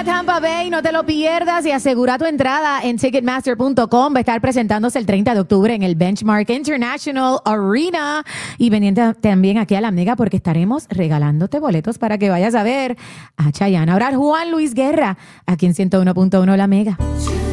Tampa Bay, no te lo pierdas y asegura tu entrada en Ticketmaster.com. Va a estar presentándose el 30 de octubre en el Benchmark International Arena. Y pendiente también aquí a la Mega porque estaremos regalándote boletos para que vayas a ver a Chayanne. Ahora Juan Luis Guerra, aquí en 101.1 La Mega.